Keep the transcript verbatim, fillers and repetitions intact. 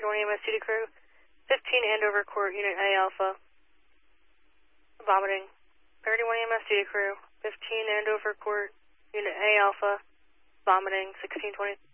one E M S duty crew. fifteen Andover Court, Unit A Alpha. Vomiting. thirty-one E M S duty crew. fifteen Andover Court, Unit A Alpha. Vomiting. sixteen twenty.